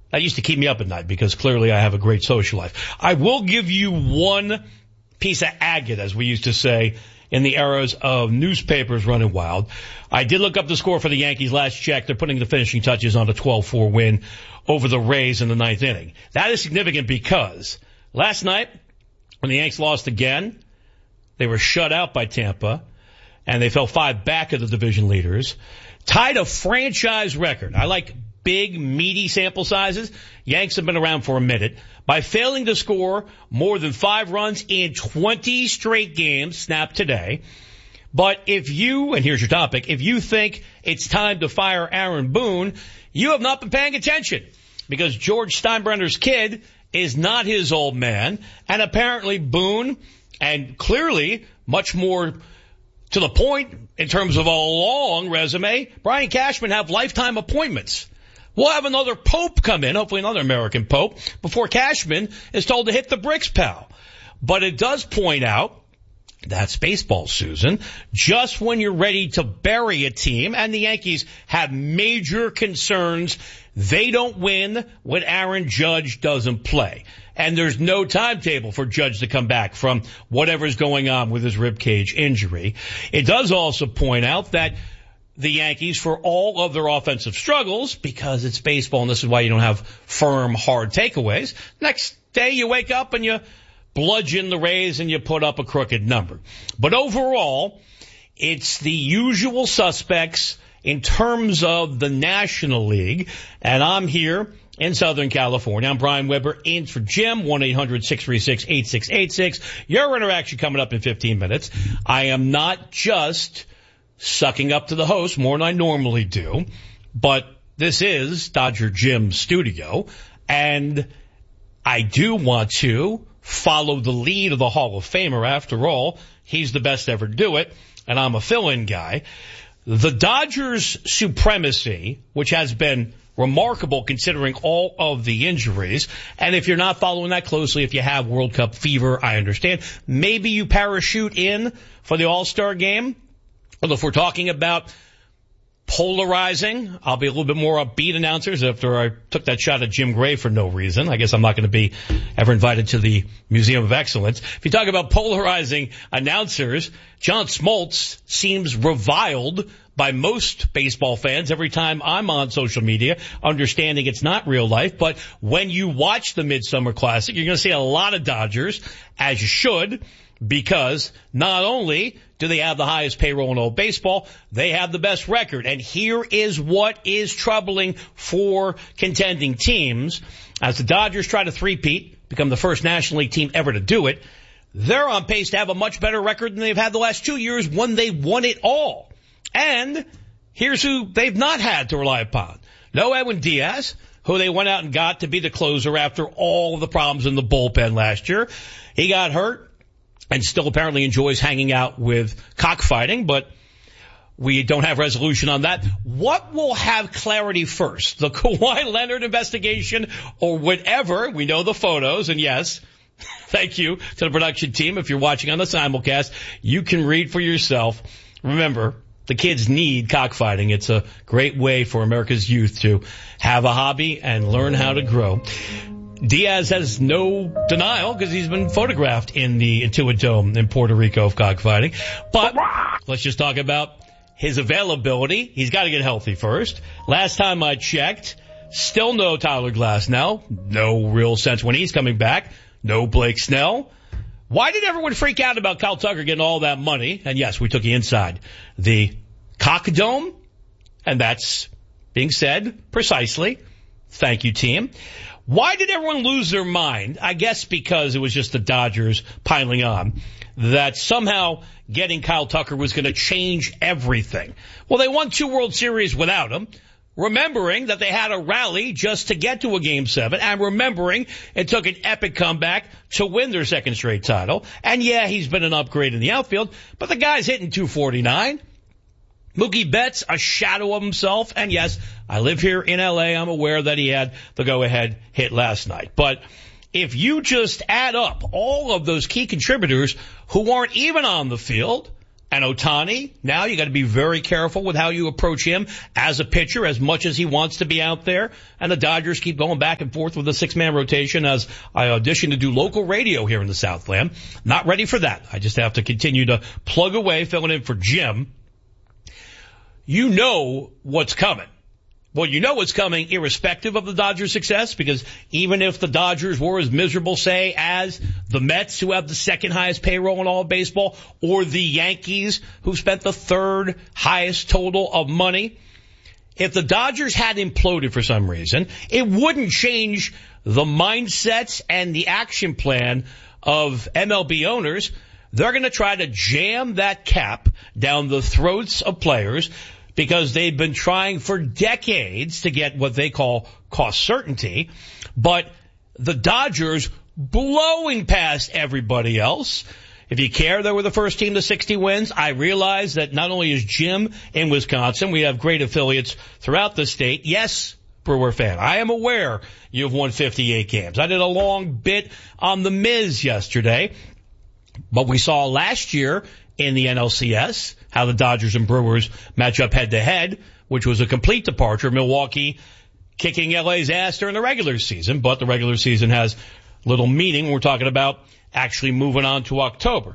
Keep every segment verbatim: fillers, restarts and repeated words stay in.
That used to keep me up at night because clearly I have a great social life. I will give you one piece of agate, as we used to say in the eras of newspapers running wild. I did look up the score for the Yankees last check. They're putting the finishing touches on a twelve four win over the Rays in the ninth inning. That is significant because last night when the Yanks lost again, they were shut out by Tampa and they fell five back of the division leaders, tied a franchise record. I like big, meaty sample sizes. Yanks have been around for a minute by failing to score more than five runs in twenty straight games snapped today. But if you, and here's your topic, if you think it's time to fire Aaron Boone, you have not been paying attention because George Steinbrenner's kid is not his old man. And apparently Boone, and clearly much more to the point in terms of a long resume, Brian Cashman have lifetime appointments. We'll have another pope come in, hopefully another American pope, before Cashman is told to hit the bricks, pal. But it does point out, that's baseball, Susan, just when you're ready to bury a team, and the Yankees have major concerns, they don't win when Aaron Judge doesn't play. And there's no timetable for Judge to come back from whatever's going on with his ribcage injury. It does also point out that the Yankees, for all of their offensive struggles, because it's baseball and this is why you don't have firm, hard takeaways, next day you wake up and you bludgeon the Rays and you put up a crooked number. But overall, it's the usual suspects in terms of the National League. And I'm here in Southern California. I'm Brian Weber, in for Jim, one eight hundred six three six eight six eight six. Your interaction coming up in fifteen minutes. I am not just sucking up to the host more than I normally do, but this is Dodger Jim's studio, and I do want to follow the lead of the Hall of Famer. After all, he's the best to ever do it, and I'm a fill-in guy. The Dodgers' supremacy, which has been remarkable considering all of the injuries, and if you're not following that closely, if you have World Cup fever, I understand. Maybe you parachute in for the All-Star game. Well, if we're talking about polarizing, I'll be a little bit more upbeat announcers after I took that shot at Jim Gray for no reason. I guess I'm not going to be ever invited to the Museum of Excellence. If you talk about polarizing announcers, John Smoltz seems reviled by most baseball fans every time I'm on social media, understanding it's not real life. But when you watch the Midsummer Classic, you're going to see a lot of Dodgers, as you should, because not only do they have the highest payroll in all baseball, they have the best record. And here is what is troubling for contending teams. As the Dodgers try to three-peat, become the first National League team ever to do it, they're on pace to have a much better record than they've had the last two years when they won it all. And here's who they've not had to rely upon. No Edwin Diaz, who they went out and got to be the closer after all of the problems in the bullpen last year. He got hurt and still apparently enjoys hanging out with cockfighting, but we don't have resolution on that. What will have clarity first? The Kawhi Leonard investigation or whatever? We know the photos, and yes, thank you to the production team. If you're watching on the simulcast, you can read for yourself. Remember, the kids need cockfighting. It's a great way for America's youth to have a hobby and learn how to grow. Diaz has no denial because he's been photographed in the Intuit Dome in Puerto Rico of cockfighting. But let's just talk about his availability. He's got to get healthy first. Last time I checked, still no Tyler Glasnow. No real sense when he's coming back. No Blake Snell. Why did everyone freak out about Kyle Tucker getting all that money? And yes, we took you inside the Cock Dome. And that's being said precisely. Thank you, team. Why did everyone lose their mind? I guess because it was just the Dodgers piling on, that somehow getting Kyle Tucker was going to change everything. Well, they won two World Series without him, remembering that they had a rally just to get to a Game seven, and remembering it took an epic comeback to win their second straight title. And yeah, he's been an upgrade in the outfield, but the guy's hitting two forty-nine. Mookie Betts, a shadow of himself. And yes, I live here in L A. I'm aware that he had the go-ahead hit last night. But if you just add up all of those key contributors who aren't even on the field, And Ohtani, now you got to be very careful with how you approach him as a pitcher, as much as he wants to be out there. And the Dodgers keep going back and forth with a six-man rotation as I audition to do local radio here in the Southland. Not ready for that. I just have to continue to plug away, filling in for Jim. You know what's coming. Well, you know what's coming irrespective of the Dodgers' success, because even if the Dodgers were as miserable, say, as the Mets, who have the second highest payroll in all of baseball, or the Yankees, who spent the third highest total of money, if the Dodgers had imploded for some reason, it wouldn't change the mindsets and the action plan of M L B owners. They're going to try to jam that cap down the throats of players, because they've been trying for decades to get what they call cost certainty. But the Dodgers blowing past everybody else. If you care, they were the first team to sixty wins. I realize that not only is Jim in Wisconsin, we have great affiliates throughout the state. Yes, Brewer fan, I am aware you've won fifty-eight games. I did a long bit on the Miz yesterday. But we saw last year in the N L C S how the Dodgers and Brewers match up head to head, which was a complete departure. Milwaukee kicking L A's ass during the regular season, but the regular season has little meaning. We're talking about actually moving on to October.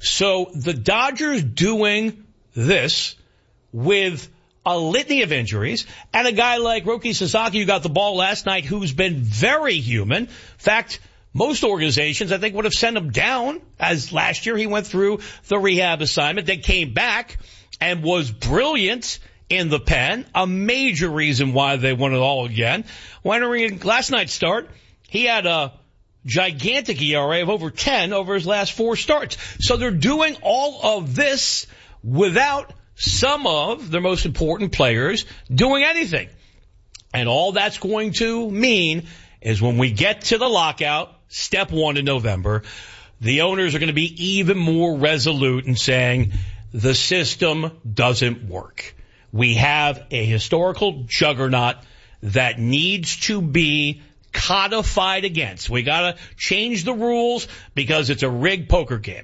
So the Dodgers doing this with a litany of injuries and a guy like Roki Sasaki, who got the ball last night, who's been very human. In fact, most organizations, I think, would have sent him down, as last year he went through the rehab assignment, then came back and was brilliant in the pen, a major reason why they won it all again. Entering last night's start, he had a gigantic E R A of over ten over his last four starts. So they're doing all of this without some of their most important players doing anything. And all that's going to mean is when we get to the lockout, step one in November, the owners are going to be even more resolute in saying the system doesn't work. We have a historical juggernaut that needs to be codified against. We got to change the rules because it's a rigged poker game,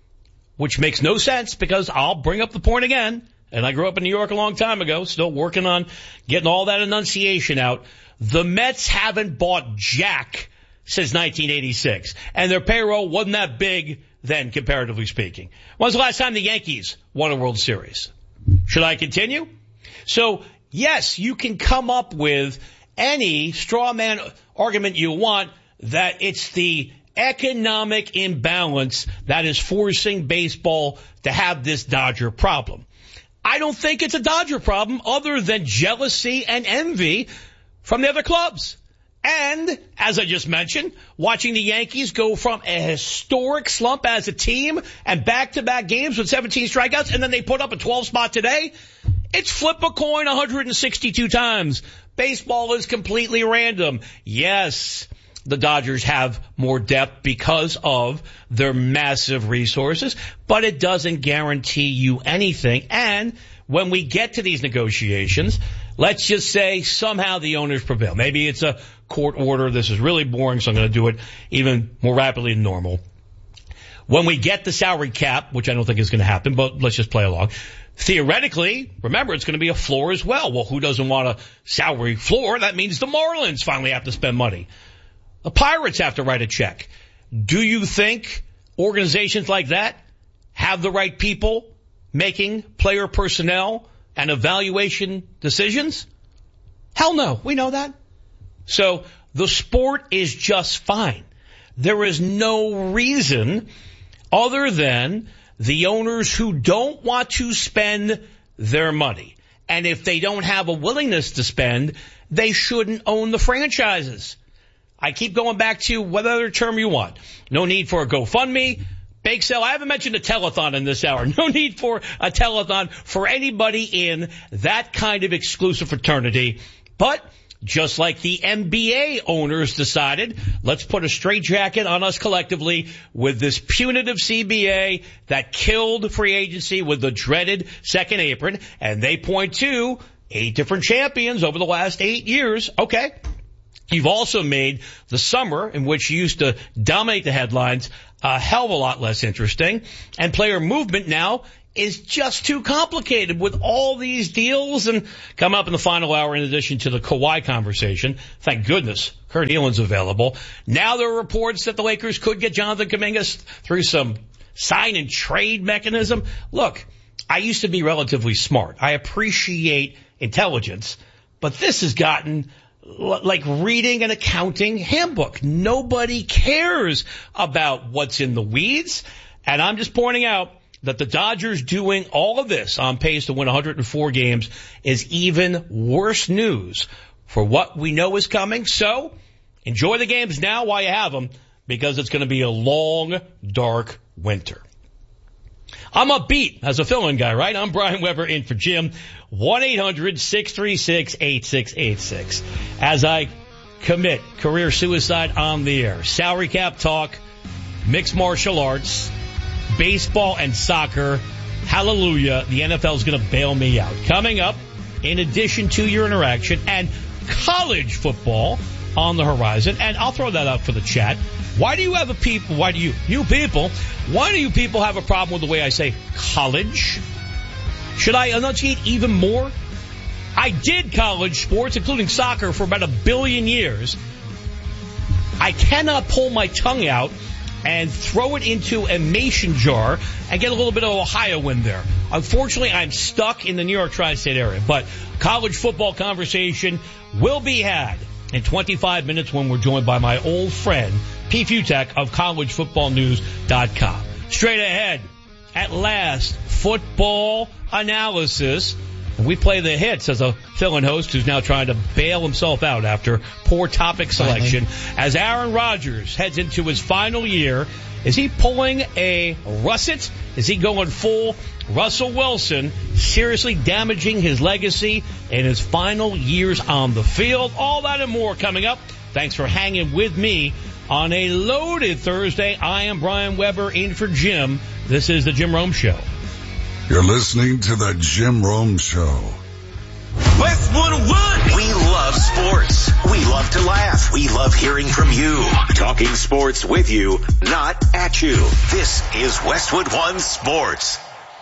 which makes no sense, because I'll bring up the point again, and I grew up in New York a long time ago, still working on getting all that enunciation out. The Mets haven't bought jack since nineteen eighty-six, and their payroll wasn't that big then, comparatively speaking. When's the last time the Yankees won a World Series? Should I continue? So, yes, you can come up with any straw man argument you want that it's the economic imbalance that is forcing baseball to have this Dodger problem. I don't think it's a Dodger problem other than jealousy and envy from the other clubs. And, as I just mentioned, watching the Yankees go from a historic slump as a team and back-to-back games with seventeen strikeouts, and then they put up a twelve spot today. It's flip a coin one hundred sixty-two times. Baseball is completely random. Yes, the Dodgers have more depth because of their massive resources, but it doesn't guarantee you anything. And when we get to these negotiations, let's just say somehow the owners prevail. Maybe it's a court order. This is really boring, so I'm going to do it even more rapidly than normal. When we get the salary cap, which I don't think is going to happen, but let's just play along. Theoretically, remember, it's going to be a floor as well. Well, who doesn't want a salary floor? That means the Marlins finally have to spend money. The Pirates have to write a check. Do you think organizations like that have the right people making player personnel and evaluation decisions? Hell no. We know that. So the sport is just fine. There is no reason other than the owners who don't want to spend their money. And if they don't have a willingness to spend, they shouldn't own the franchises. I keep going back to whatever term you want. No need for a GoFundMe, bake sale. I haven't mentioned a telethon in this hour. No need for a telethon for anybody in that kind of exclusive fraternity. But just like the N B A owners decided, let's put a straitjacket on us collectively with this punitive C B A that killed free agency with the dreaded second apron. And they point to eight different champions over the last eight years. Okay. You've also made the summer, in which you used to dominate the headlines, a hell of a lot less interesting. And player movement now is just too complicated with all these deals. And come up in the final hour, in addition to the Kawhi conversation, thank goodness Kurt Elan's available. Now there are reports that the Lakers could get Jonathan Kuminga through some sign and trade mechanism. Look, I used to be relatively smart. I appreciate intelligence, but this has gotten like reading an accounting handbook. Nobody cares about what's in the weeds. And I'm just pointing out that the Dodgers doing all of this on pace to win one hundred four games is even worse news for what we know is coming. So enjoy the games now while you have them, because it's going to be a long, dark winter. I'm upbeat as a fill-in guy, right? I'm Brian Weber in for Jim. one eight hundred six three six eight six eight six. As I commit career suicide on the air, salary cap talk, mixed martial arts, baseball and soccer. Hallelujah. The N F L is going to bail me out. Coming up, in addition to your interaction, and college football on the horizon. And I'll throw that up for the chat. Why do you have a people, why do you, you people, why do you people have a problem with the way I say college? Should I enunciate even more? I did college sports, including soccer, for about a billion years. I cannot pull my tongue out and throw it into a mason jar and get a little bit of Ohio in there. Unfortunately, I'm stuck in the New York tri-state area. But college football conversation will be had in twenty-five minutes when we're joined by my old friend, P. Futek of college football news dot com. Straight ahead, at last, football analysis. We play the hits as a fill-in host who's now trying to bail himself out after poor topic selection. As Aaron Rodgers heads into his final year, is he pulling a russet? Is he going full Russell Wilson, seriously damaging his legacy in his final years on the field? All that and more coming up. Thanks for hanging with me on a loaded Thursday. I am Brian Weber in for Jim. This is the Jim Rome Show. You're listening to the Jim Rome Show. Westwood One. We love sports. We love to laugh. We love hearing from you. Talking sports with you, not at you. This is Westwood One Sports.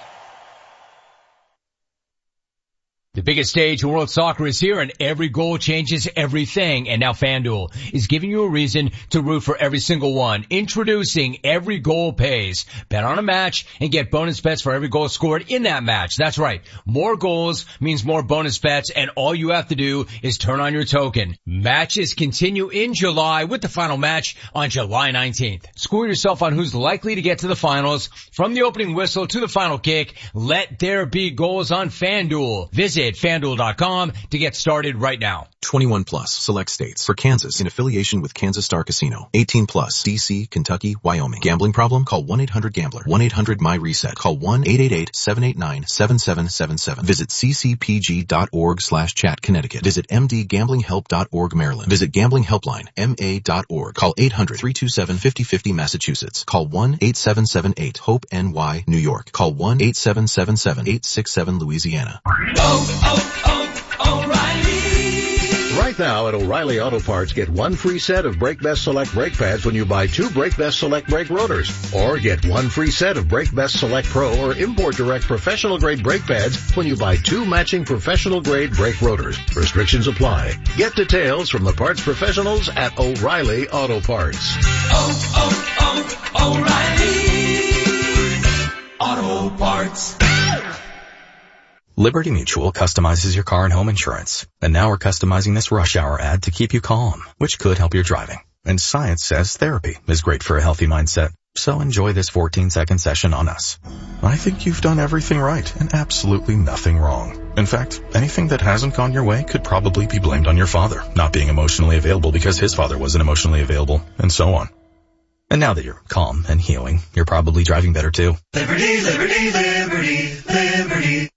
The biggest stage in world soccer is here, and every goal changes everything. And now FanDuel is giving you a reason to root for every single one. Introducing Every Goal Pays. Bet on a match and get bonus bets for every goal scored in that match. That's right. More goals means more bonus bets, and all you have to do is turn on your token. Matches continue in July with the final match on July nineteenth. Score yourself on who's likely to get to the finals. From the opening whistle to the final kick, let there be goals on FanDuel. Visit FanDuel dot com to get started right now. twenty-one plus, select states. For Kansas, in affiliation with Kansas Star Casino. eighteen plus, D C, Kentucky, Wyoming. Gambling problem? Call one eight hundred gambler. one eight hundred my reset. Call one eight eight eight seven eight nine seven seven seven seven. Visit c c p g dot org slash chat Connecticut. Visit m d gambling help dot org Maryland. Visit Gambling Helpline, M A dot org. Call eight hundred three two seven five oh five oh Massachusetts. Call one eight seven seven eight hope N Y New York. Call one eight seven seven seven eight six seven Louisiana. Oh, oh, oh, O'Reilly. Right now at O'Reilly Auto Parts, get one free set of Brake Best Select brake pads when you buy two Brake Best Select brake rotors. Or get one free set of Brake Best Select Pro or Import Direct professional grade brake pads when you buy two matching professional grade brake rotors. Restrictions apply. Get details from the parts professionals at O'Reilly Auto Parts. Oh, oh, oh, O'Reilly Auto Parts. Liberty Mutual customizes your car and home insurance. And now we're customizing this rush hour ad to keep you calm, which could help your driving. And science says therapy is great for a healthy mindset. So enjoy this fourteen second session on us. I think you've done everything right and absolutely nothing wrong. In fact, anything that hasn't gone your way could probably be blamed on your father, not being emotionally available because his father wasn't emotionally available, and so on. And now that you're calm and healing, you're probably driving better too. Liberty, liberty, liberty, liberty.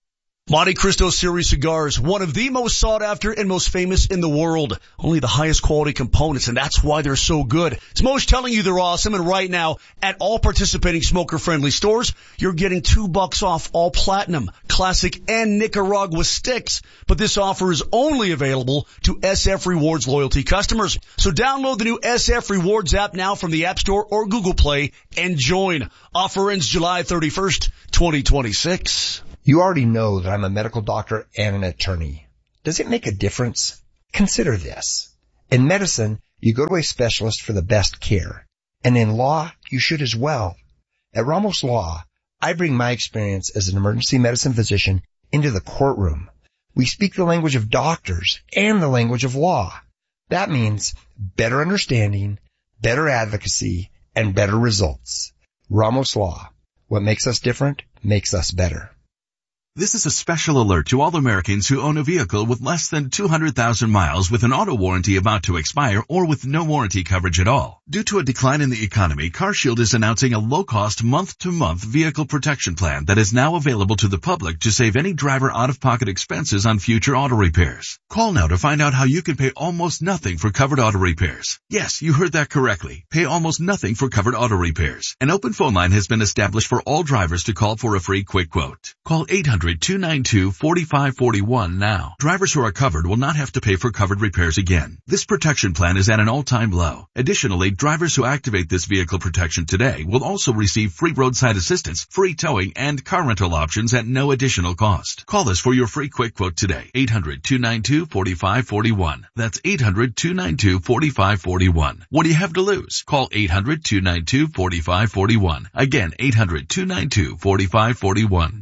Monte Cristo Series cigars, one of the most sought after and most famous in the world. Only the highest quality components, and that's why they're so good. It's Moe's telling you they're awesome, and right now, at all participating smoker-friendly stores, you're getting two bucks off all Platinum, Classic, and Nicaragua sticks. But this offer is only available to S F Rewards loyalty customers. So download the new S F Rewards app now from the App Store or Google Play and join. Offer ends July thirty-first, twenty twenty-six. You already know that I'm a medical doctor and an attorney. Does it make a difference? Consider this. In medicine, you go to a specialist for the best care. And in law, you should as well. At Ramos Law, I bring my experience as an emergency medicine physician into the courtroom. We speak the language of doctors and the language of law. That means better understanding, better advocacy, and better results. Ramos Law. What makes us different makes us better. This is a special alert to all Americans who own a vehicle with less than two hundred thousand miles with an auto warranty about to expire or with no warranty coverage at all. Due to a decline in the economy, CarShield is announcing a low-cost month-to-month vehicle protection plan that is now available to the public to save any driver out-of-pocket expenses on future auto repairs. Call now to find out how you can pay almost nothing for covered auto repairs. Yes, you heard that correctly. Pay almost nothing for covered auto repairs. An open phone line has been established for all drivers to call for a free quick quote. Call eight hundred, two nine two, four five four one now. Drivers who are covered will not have to pay for covered repairs again. This protection plan is at an all-time low. Additionally, drivers who activate this vehicle protection today will also receive free roadside assistance, free towing, and car rental options at no additional cost. Call us for your free quick quote today. eight hundred, two nine two, four five four one. That's eight hundred, two nine two, four five four one. What do you have to lose? Call eight hundred, two nine two, four five four one. Again, eight hundred, two nine two, four five four one.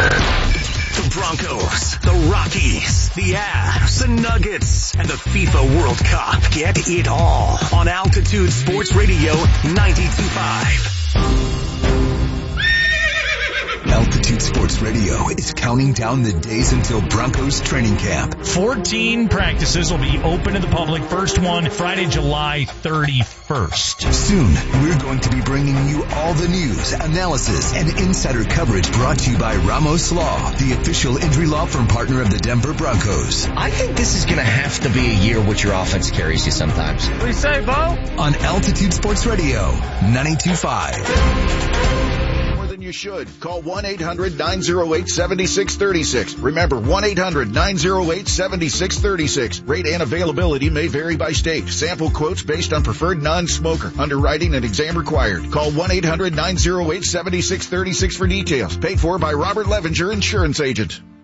The Broncos, the Rockies, the Avs, the Nuggets, and the FIFA World Cup. Get it all on Altitude Sports Radio ninety-two point five. Altitude Sports Radio is counting down the days until Broncos training camp. fourteen practices will be open to the public. First one, Friday, July thirty-first. Soon, we're going to be bringing you all the news, analysis, and insider coverage brought to you by Ramos Law, the official injury law firm partner of the Denver Broncos. I think this is going to have to be a year which your offense carries you sometimes. What do you say, Bo? On Altitude Sports Radio, ninety-two point five. You should. Call one eight hundred, nine oh eight, seven six three six. Remember, one eight hundred, nine oh eight, seven six three six. Rate and availability may vary by state. Sample quotes based on preferred non-smoker. Underwriting and exam required. Call one eight hundred, nine oh eight, seven six three six for details. Paid for by Robert Levenger, Insurance Agent.